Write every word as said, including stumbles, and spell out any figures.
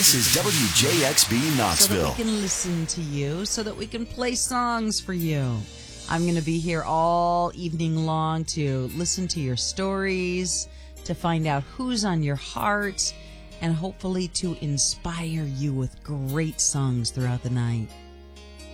This is W J X B So that Knoxville. we can listen to you, so that we can play songs for you. I'm going to be here all evening long to listen to your stories, to find out who's on your heart, and hopefully to inspire you with great songs throughout the night.